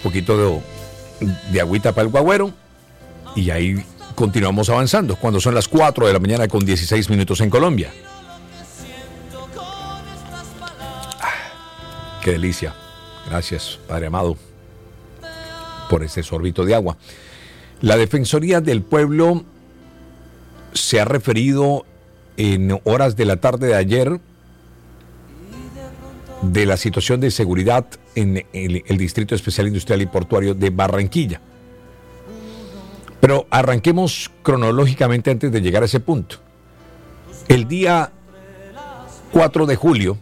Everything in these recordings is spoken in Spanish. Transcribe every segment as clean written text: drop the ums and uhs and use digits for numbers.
poquito de agüita para el guagüero y ahí continuamos avanzando cuando son las 4 de la mañana con 16 minutos en Colombia. Qué delicia. Gracias, Padre amado, por ese sorbito de agua. La Defensoría del Pueblo se ha referido en horas de la tarde de ayer de la situación de seguridad en el Distrito Especial Industrial y Portuario de Barranquilla. Pero arranquemos cronológicamente antes de llegar a ese punto. El día 4 de julio,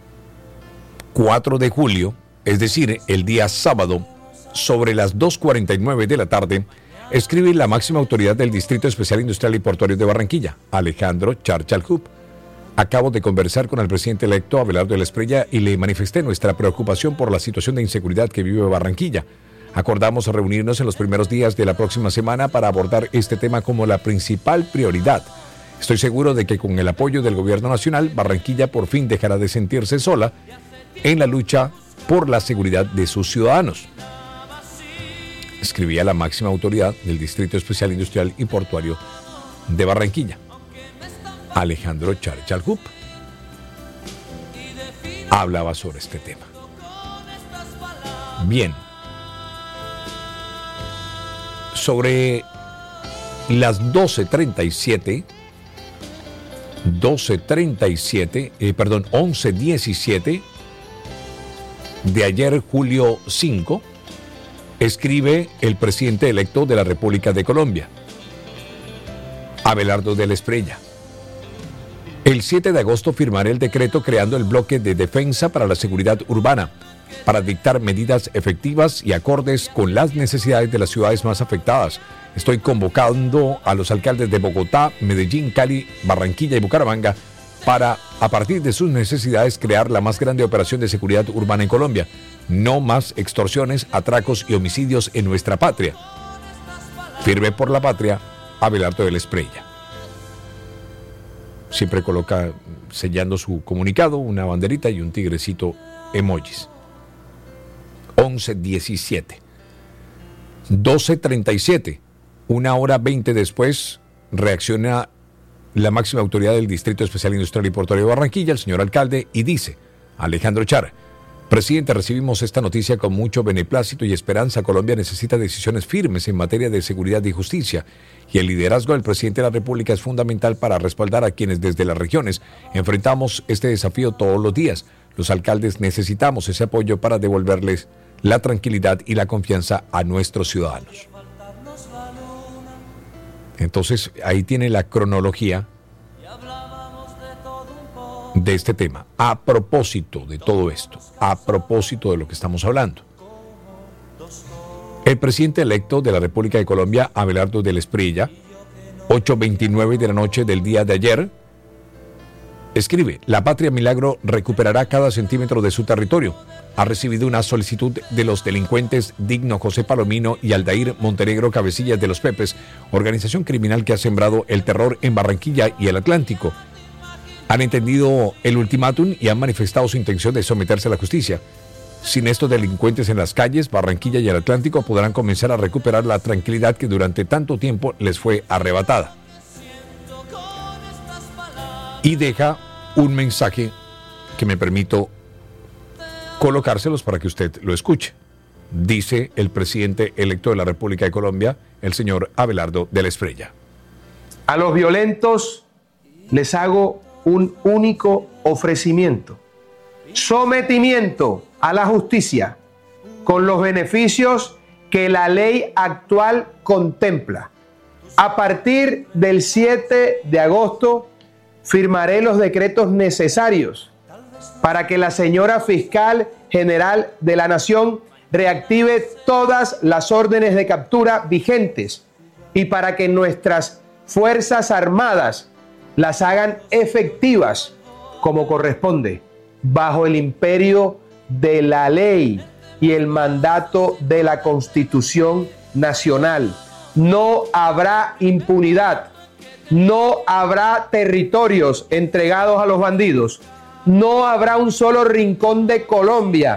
es decir, el día sábado, sobre las 2:49 de la tarde, escribe la máxima autoridad del Distrito Especial Industrial y Portuario de Barranquilla, Alejandro Char Chalhub. Acabo de conversar con el presidente electo Abelardo del Espriella y le manifesté nuestra preocupación por la situación de inseguridad que vive Barranquilla. Acordamos reunirnos en los primeros días de la próxima semana para abordar este tema como la principal prioridad. Estoy seguro de que con el apoyo del gobierno nacional, Barranquilla por fin dejará de sentirse sola en la lucha por la seguridad de sus ciudadanos. Escribía la máxima autoridad del Distrito Especial Industrial y Portuario de Barranquilla, Alejandro Char Chalhub. Hablaba sobre este tema. Bien. Sobre las 11:17 de ayer, julio 5, escribe el presidente electo de la República de Colombia, Abelardo del Espriella. El 7 de agosto firmaré el decreto creando el bloque de defensa para la seguridad urbana, para dictar medidas efectivas y acordes con las necesidades de las ciudades más afectadas. Estoy convocando a los alcaldes de Bogotá, Medellín, Cali, Barranquilla y Bucaramanga para, a partir de sus necesidades, crear la más grande operación de seguridad urbana en Colombia. No más extorsiones, atracos y homicidios en nuestra patria. Firme por la patria, Abelardo del Espriella. Siempre coloca, sellando su comunicado, una banderita y un tigrecito emojis. 11:17. 12:37. 1:20 después, reacciona la máxima autoridad del Distrito Especial Industrial y Portuario de Barranquilla, el señor alcalde, y dice: Alejandro Char, presidente, recibimos esta noticia con mucho beneplácito y esperanza. Colombia necesita decisiones firmes en materia de seguridad y justicia, y el liderazgo del presidente de la República es fundamental para respaldar a quienes desde las regiones enfrentamos este desafío todos los días. Los alcaldes necesitamos ese apoyo para devolverles la tranquilidad y la confianza a nuestros ciudadanos. Entonces, ahí tiene la cronología de este tema. A propósito de todo esto, a propósito de lo que estamos hablando, el presidente electo de la República de Colombia, Abelardo del Espriella, 8:29 de la noche del día de ayer, escribe: la Patria Milagro recuperará cada centímetro de su territorio. Ha recibido una solicitud de los delincuentes Digno José Palomino y Aldair Montenegro Cabecillas de los Pepes, organización criminal que ha sembrado el terror en Barranquilla y el Atlántico. Han entendido el ultimátum y han manifestado su intención de someterse a la justicia. Sin estos delincuentes en las calles, Barranquilla y el Atlántico podrán comenzar a recuperar la tranquilidad que durante tanto tiempo les fue arrebatada. Y deja un mensaje que me permito colocárselos para que usted lo escuche. Dice el presidente electo de la República de Colombia, el señor Abelardo del Espriella. A los violentos les hago un único ofrecimiento: sometimiento a la justicia con los beneficios que la ley actual contempla. A partir del 7 de agosto firmaré los decretos necesarios para que la señora fiscal general de la Nación reactive todas las órdenes de captura vigentes y para que nuestras Fuerzas Armadas las hagan efectivas como corresponde, bajo el imperio de la ley y el mandato de la Constitución Nacional. No habrá impunidad, no habrá territorios entregados a los bandidos, no habrá un solo rincón de Colombia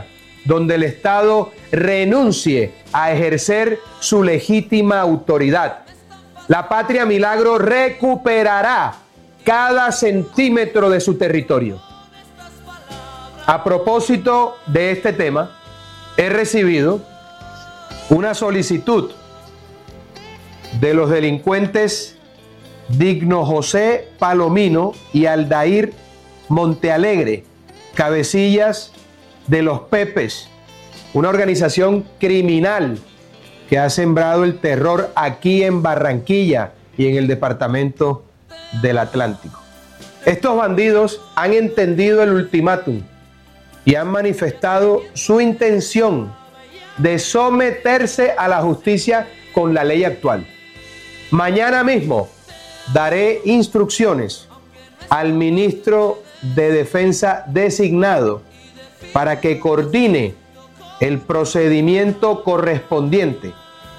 donde el Estado renuncie a ejercer su legítima autoridad. La Patria Milagro recuperará cada centímetro de su territorio. A propósito de este tema, he recibido una solicitud de los delincuentes Digno José Palomino y Aldair Montealegre, cabecillas de los Pepes, una organización criminal que ha sembrado el terror aquí en Barranquilla y en el departamento del Atlántico. Estos bandidos han entendido el ultimátum y han manifestado su intención de someterse a la justicia con la ley actual. Mañana mismo daré instrucciones al ministro de Defensa designado para que coordine el procedimiento correspondiente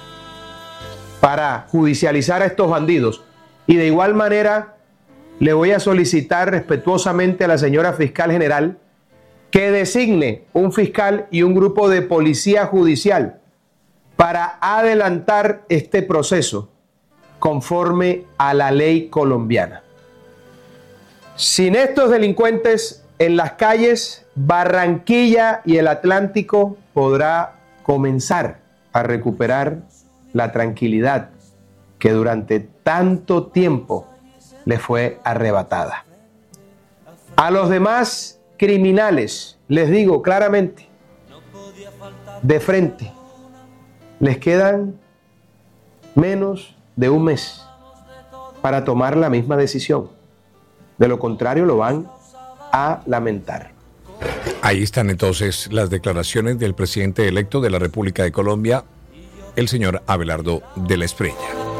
para judicializar a estos bandidos. Y de igual manera le voy a solicitar respetuosamente a la señora fiscal general que designe un fiscal y un grupo de policía judicial para adelantar este proceso conforme a la ley colombiana. Sin estos delincuentes en las calles, Barranquilla y el Atlántico podrá comenzar a recuperar la tranquilidad que durante tanto tiempo le fue arrebatada. A los demás criminales les digo claramente, de frente, les quedan menos de un mes para tomar la misma decisión. De lo contrario, lo van a lamentar. Ahí están entonces las declaraciones del presidente electo de la República de Colombia, el señor Abelardo de la Espriella.